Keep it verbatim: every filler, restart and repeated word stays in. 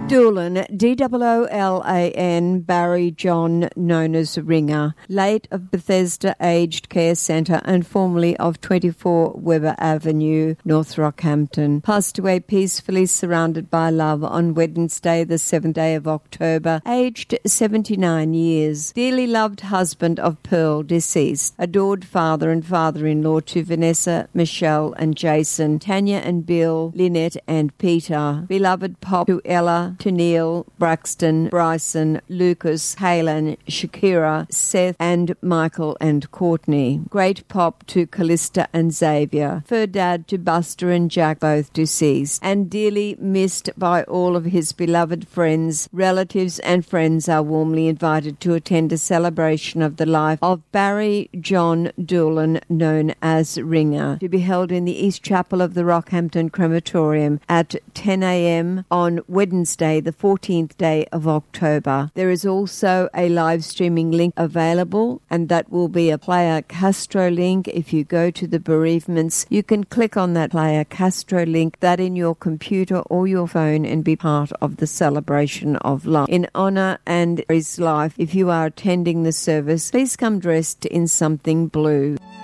Doolan, D O O L A N, Barry John, known as Ringer, late of Bethesda Aged Care Centre and formerly of twenty-four Weber Avenue, North Rockhampton, passed away peacefully surrounded by love on Wednesday, the seventh day of October, aged seventy-nine years. Dearly loved husband of Pearl, deceased. Adored father and father-in-law to Vanessa, Michelle and Jason, Tanya and Bill, Lynette and Peter. Beloved pop to Ella, to Neil, Braxton, Bryson, Lucas, Halen, Shakira, Seth and Michael and Courtney. Great pop to Callista and Xavier. Fur dad to Buster and Jack, both deceased. And dearly missed by all of his beloved friends, relatives and friends are warmly invited to attend a celebration of the life of Barry John Doolan, known as Ringer, to be held in the East Chapel of the Rockhampton Crematorium at ten a.m. on Wednesday, the fourteenth day of October. There is also a live streaming link available, and that will be a Player Castro link. If you go to the bereavements, you can click on that Player Castro link, that in your computer or your phone, and be part of the celebration of life. In honour and his life, if you are attending the service, please come dressed in something blue.